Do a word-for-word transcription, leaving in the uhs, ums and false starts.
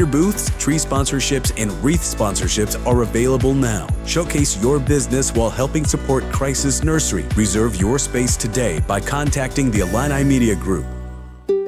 Speaker booths, tree sponsorships, and wreath sponsorships are available now. Showcase your business while helping support Crisis Nursery. Reserve your space today by contacting the Illini Media Group.